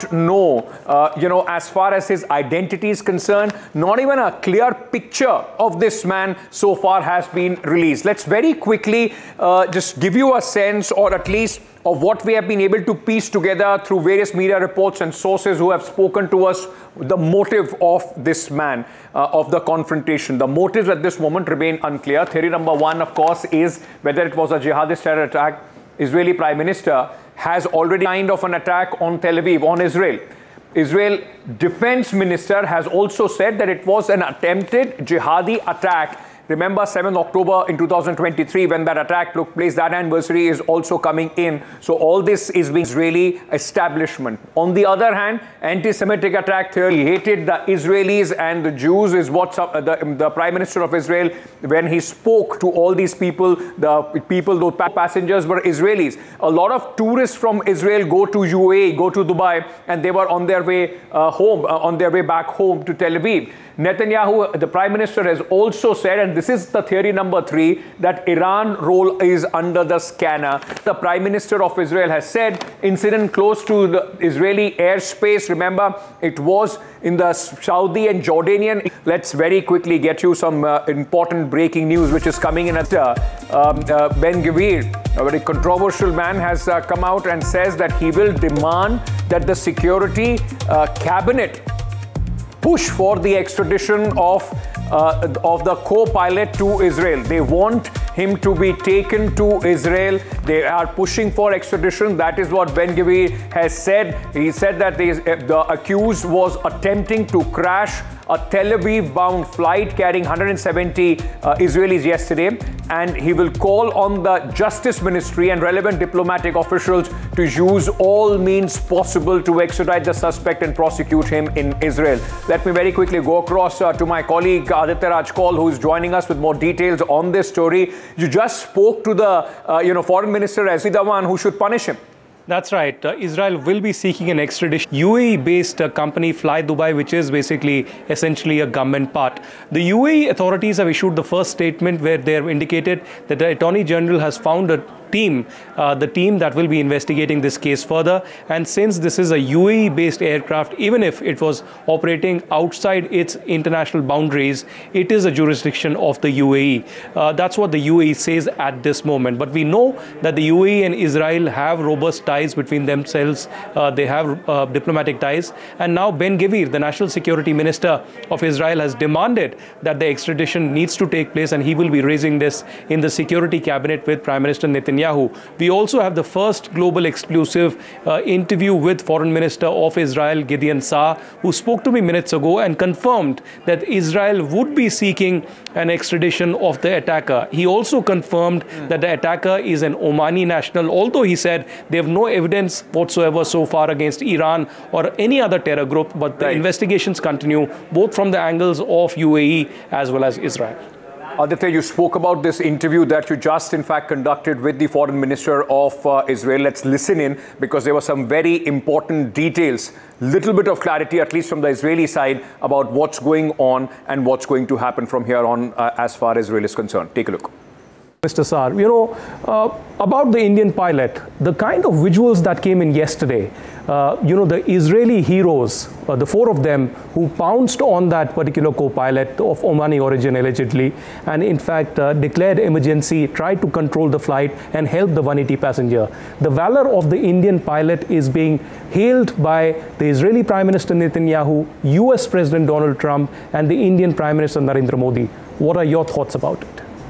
not know, as far as his identity is concerned. Not even a clear picture of this man so far has been released. Let's very quickly just give you a sense, or at least of what we have been able to piece together through various media reports and sources who have spoken to us, the motive of this man, of the confrontation. The motives at this moment remain unclear. Theory number one, of course, is whether it was a jihadist terror attack. Israeli Prime Minister has already kind of an attack on Tel Aviv, on Israel. Israel Defense Minister has also said that it was an attempted jihadi attack. Remember 7th October in 2023 when that attack took place, that anniversary is also coming in. So all this is being Israeli establishment. On the other hand, anti-Semitic attack theory, hated the Israelis and the Jews is what the Prime Minister of Israel, when he spoke to all these people, those passengers were Israelis. A lot of tourists from Israel go to UAE, go to Dubai, and they were on their way home, on their way back home to Tel Aviv. Netanyahu, the Prime Minister, has also said, and this is the theory number 3, that Iran role is under the scanner. The Prime Minister of Israel has said incident close to the Israeli airspace. Remember, it was in the Saudi and Jordanian. Let's very quickly get you some important breaking news which is coming in at Ben-Gvir, a very controversial man, has come out and says that he will demand that the security cabinet push for the extradition of the co-pilot to Israel. They want him to be taken to Israel. They are pushing for extradition. That is what Ben-Gvir has said. He said that the accused was attempting to crash a Tel Aviv-bound flight carrying 170 Israelis yesterday, and he will call on the Justice Ministry and relevant diplomatic officials to use all means possible to extradite the suspect and prosecute him in Israel. Let me very quickly go across to my colleague Aditya Raj Kaul, who is joining us with more details on this story. You just spoke to the Foreign Minister as the one who should punish him. That's right. Israel will be seeking an extradition. UAE-based company Fly Dubai, which is basically essentially a government part. The UAE authorities have issued the first statement where they have indicated that the Attorney General has found a team, the team that will be investigating this case further. And since this is a UAE-based aircraft, even if it was operating outside its international boundaries, it is a jurisdiction of the UAE. That's what the UAE says at this moment. But we know that the UAE and Israel have robust ties between themselves. They have diplomatic ties. And now Ben-Gvir, the National Security Minister of Israel, has demanded that the extradition needs to take place, and he will be raising this in the Security Cabinet with Prime Minister Netanyahu. We also have the first global exclusive interview with Foreign Minister of Israel, Gideon Saar, who spoke to me minutes ago and confirmed that Israel would be seeking an extradition of the attacker. He also confirmed that the attacker is an Omani national, although he said they have no evidence whatsoever so far against Iran or any other terror group, but the investigations continue both from the angles of UAE as well as Israel. Aditya, you spoke about this interview that you just, in fact, conducted with the Foreign Minister of Israel. Let's listen in, because there were some very important details, little bit of clarity, at least from the Israeli side, about what's going on and what's going to happen from here on as far as Israel is concerned. Take a look. Mr. Saar, about the Indian pilot, the kind of visuals that came in yesterday, the Israeli heroes, the 4 of them who pounced on that particular co-pilot of Omani origin allegedly, and in fact declared emergency, tried to control the flight and help the 180 passenger. The valor of the Indian pilot is being hailed by the Israeli Prime Minister Netanyahu, US President Donald Trump, and the Indian Prime Minister Narendra Modi. What are your thoughts about it?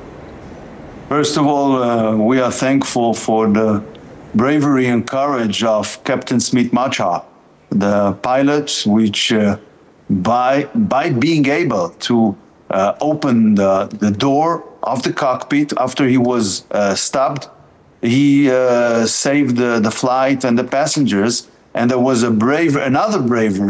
First of all, we are thankful for the bravery and courage of Captain Smith Macha, the pilot, which by being able to open the door of the cockpit after he was stabbed, he saved the flight and the passengers. And there was another bravery